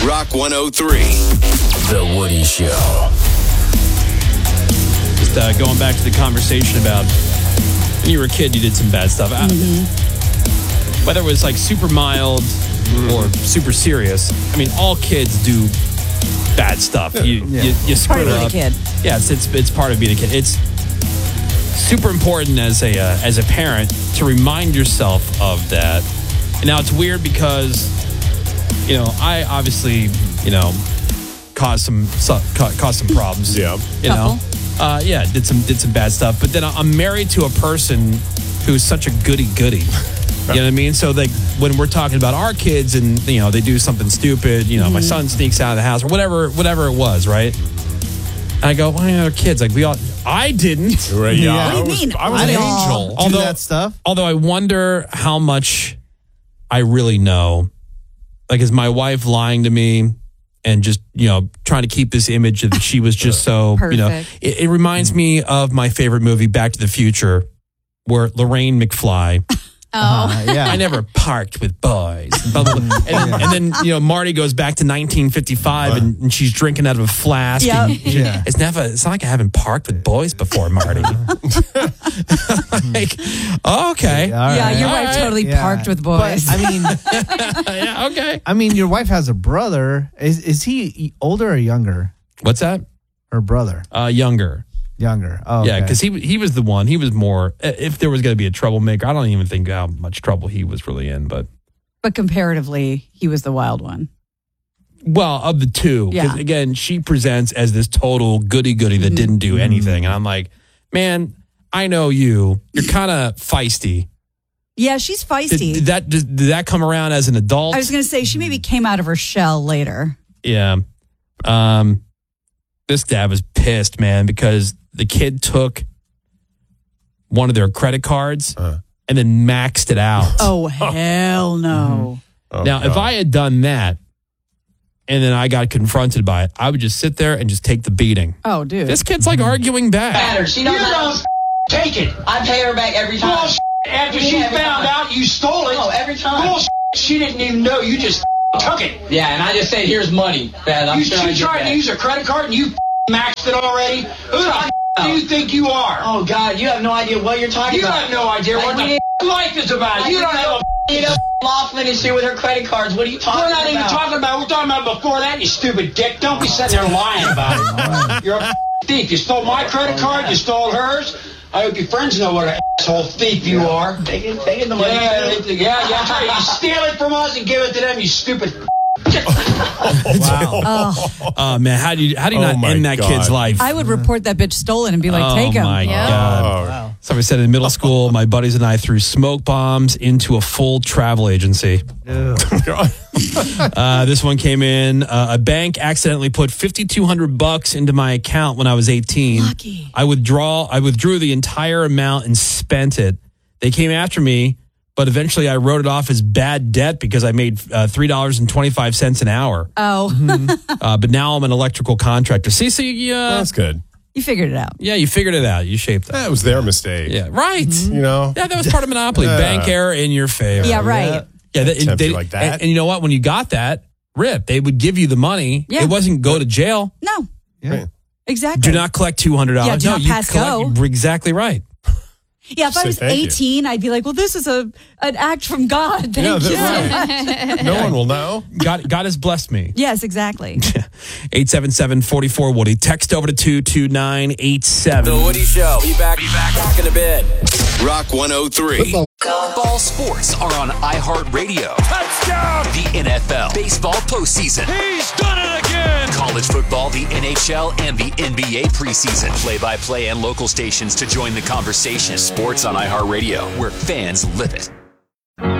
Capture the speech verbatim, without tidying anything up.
Rock one oh three. The Woody Show. Just uh, going back to the conversation about when you were a kid, you did some bad stuff. Mm-hmm. Whether it was like super mild or super serious, I mean, all kids do bad stuff. You Yeah. you, you screw Part it of being up. a kid. Yeah, it's, it's it's part of being a kid. It's super important as a uh, as a parent to remind yourself of that. And now it's weird because, you know, I obviously, you know, caused some so, ca- caused some problems. Yeah. You know, uh, yeah, did some did some bad stuff. But then I'm married to a person who's such a goody goody. You know what I mean? So like when we're talking about our kids and, you know, they do something stupid, you know, mm-hmm. my son sneaks out of the house or whatever, whatever it was, right? And I go, well, you know, kids, like we all, I didn't. Right, yeah. What do you I was, mean? I was I an don't- angel. Do Although- that stuff? Although I wonder how much I really know. Like, is my wife lying to me and just, you know, trying to keep this image that she was just so, you know, Perfect. it, it reminds me of my favorite movie, Back to the Future, where Lorraine McFly. Oh. Uh, yeah. I never parked with boys. Blah, blah, blah. And, then, and then, you know, Marty goes back to nineteen fifty-five and, and she's drinking out of a flask. Yep. And Yeah. It's never, it's not like I haven't parked with boys before, Marty. Like, oh, okay. All Yeah, right. your All wife right. totally Yeah. parked with But, boys. I mean, Yeah, okay. I mean, your wife has a brother. Is is he older or younger? What's that? Her brother, Uh, younger. younger. Oh, Yeah, okay. because he he was the one. He was more. If there was going to be a troublemaker, I don't even think how much trouble he was really in. But but comparatively, he was the wild one. well, of the two, because Yeah. again, she presents as this total goody goody that didn't do anything, and I'm like, man, I know you. You're kind of feisty. Yeah, she's Did, feisty. did that did, did that come around as an adult? I was going to say she maybe came out of her shell later. Yeah. Um, this dad was pissed, man, because the kid took one of their credit cards Uh. and then maxed it out. Oh, hell no. Oh, now, if God. I had done that and then I got confronted by it, I would just sit there and just take the beating. Oh, dude. This kid's like arguing back. matter. She You don't don't take it. I pay her back every time. Bullshit. After she Every found time. out you stole it. Oh, every time. Bullshit. She didn't even know. You just took it. Yeah, and I just say, here's money. Dad, I'm You, sure I she get tried that. to use her credit card and you maxed it already. Who the f- do you think you are? Oh, God, you have no idea what you're talking You about. have no idea what Like, the f- life is about. You don't know. You know, Laughlin is here with her credit cards. What are you talking We're about? not even talking about. We're talking about before that. You stupid dick. Don't be sitting there lying about it. You're a f- thief. You stole my credit card. You stole hers. I hope your friends know what an asshole thief you are. Taking, taking the money. Yeah, they- yeah, yeah. That's right. You steal it from us and give it to them. You stupid. f- wow. Oh, man, how do you how do you Oh, not my end that God. kid's life? I would report that bitch stolen and be like, take him. Oh, my Yeah. God. Oh, Wow. Somebody said in middle school, my buddies and I threw smoke bombs into a full travel agency. God. Uh, this one came in. Uh, a bank accidentally put fifty-two hundred bucks into my account when I was eighteen. Lucky. I withdraw. I withdrew the entire amount and spent it. They came after me, but eventually I wrote it off as bad debt because I made uh, three dollars and twenty-five cents an hour. Oh, Uh, but now I'm an electrical contractor. See, so you, uh, That's good. you figured it out. yeah, you figured it out. You shaped that. That was their mistake. Yeah, right. You know? Yeah, that was part of Monopoly. Yeah. Bank error in your favor. Yeah, right. Yeah, they, Tempt they- you like that. And, and you know what? When you got that, rip, they would give you the money. Yeah. It wasn't go to jail. No, Yeah. exactly. Do not collect two hundred dollars. Yeah, do no, not you pass collect, go. Exactly right. Yeah, if I Say was thank you. eighteen, I'd be like, well, this is a an act from God. Thank Yeah, you. that's right. No one will know. God, God has blessed me. Yes, exactly. eight seven seven, four four, Woody. Text over to two two nine eight seven. The Woody Show. Be back, be back, back in a bit. Rock one oh three. Ball sports are on iHeartRadio. Touchdown! The N F L, baseball postseason. He's done it again! College football, the N H L, and the N B A preseason. Play-by-play and local stations to join the conversation. Sports on iHeartRadio, where fans live it.